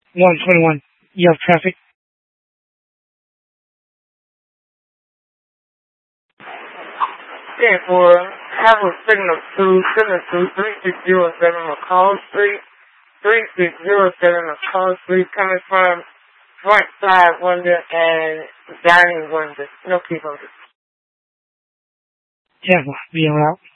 121. You have traffic? Yeah, for have a signal 3607 McCall Street, 3607 McCall Street, coming from front side window and dining window. No people. Yeah, be en route.